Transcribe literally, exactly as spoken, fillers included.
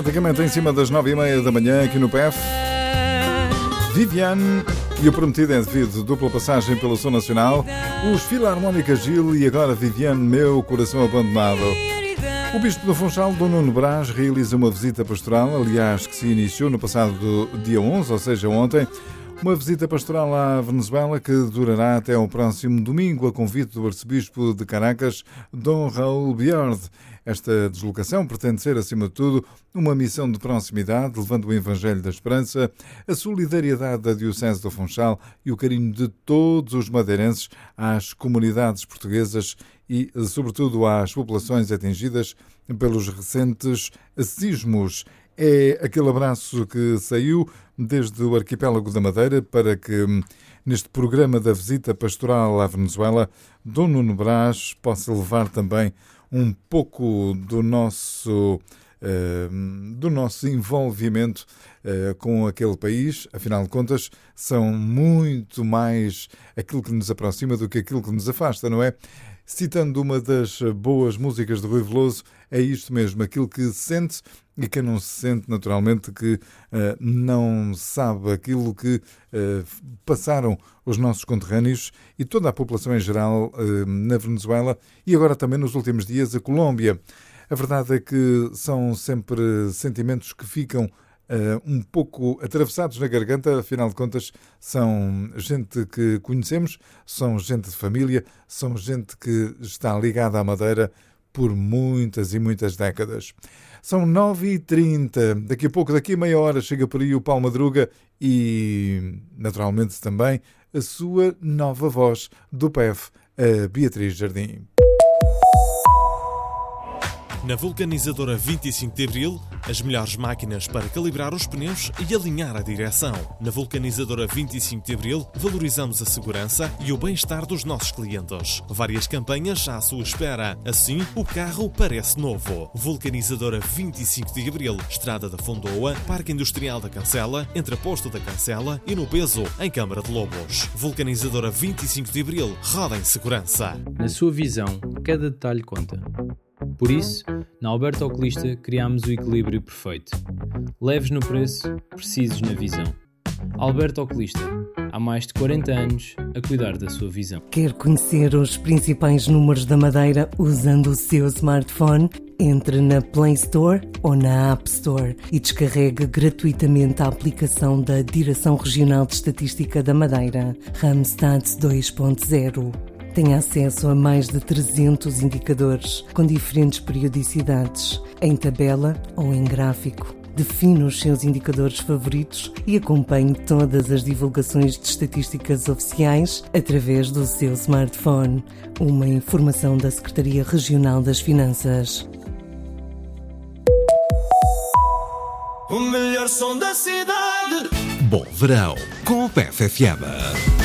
praticamente em cima das nove e meia da manhã aqui no P F. Viviane e o prometido é devido dupla passagem pelo Som Nacional, os Filarmónica Gil e agora Viviane, Meu Coração Abandonado. O Bispo do Funchal, Dom Nuno Brás, realiza uma visita pastoral, aliás, que se iniciou no passado dia onze, ou seja, ontem. Uma visita pastoral à Venezuela que durará até o próximo domingo, a convite do arcebispo de Caracas, Dom Raul Biord. Esta deslocação pretende ser, acima de tudo, uma missão de proximidade, levando o Evangelho da Esperança, a solidariedade da Diocese do Funchal e o carinho de todos os madeirenses às comunidades portuguesas e, sobretudo, às populações atingidas pelos recentes sismos. É aquele abraço que saiu desde o arquipélago da Madeira para que, neste programa da visita pastoral à Venezuela, Dom Nuno Brás possa levar também um pouco do nosso, uh, do nosso envolvimento uh, com aquele país. Afinal de contas, são muito mais aquilo que nos aproxima do que aquilo que nos afasta, não é? Citando uma das boas músicas de Rui Veloso, é isto mesmo, aquilo que se sente e quem não se sente, naturalmente, que uh, não sabe aquilo que uh, passaram os nossos conterrâneos e toda a população em geral uh, na Venezuela e agora também nos últimos dias a Colômbia. A verdade é que são sempre sentimentos que ficam Uh, um pouco atravessados na garganta, afinal de contas são gente que conhecemos, são gente de família, são gente que está ligada à Madeira por muitas e muitas décadas. São nove e trinta, daqui a pouco, daqui a meia hora, chega por aí o Paulo Madruga e, naturalmente, também a sua nova voz do P F, a Beatriz Jardim. Na vulcanizadora vinte e cinco de Abril, as melhores máquinas para calibrar os pneus e alinhar a direção. Na vulcanizadora vinte e cinco de Abril, valorizamos a segurança e o bem-estar dos nossos clientes. Várias campanhas à sua espera. Assim, o carro parece novo. Vulcanizadora vinte e cinco de Abril, Estrada da Fondoa, Parque Industrial da Cancela, entre Posto da Cancela e no Peso, em Câmara de Lobos. Vulcanizadora vinte e cinco de Abril, roda em segurança. Na sua visão, cada detalhe conta. Por isso, na Alberto Oculista criámos o equilíbrio perfeito. Leves no preço, precisos na visão. Alberto Oculista, há mais de quarenta anos a cuidar da sua visão. Quer conhecer os principais números da Madeira usando o seu smartphone? Entre na Play Store ou na App Store e descarregue gratuitamente a aplicação da Direção Regional de Estatística da Madeira, Randstad dois ponto zero. Tem acesso a mais de trezentos indicadores com diferentes periodicidades, em tabela ou em gráfico. Define os seus indicadores favoritos e acompanhe todas as divulgações de estatísticas oficiais através do seu smartphone. Uma informação da Secretaria Regional das Finanças. O melhor som da cidade. Bom verão com o P F F M.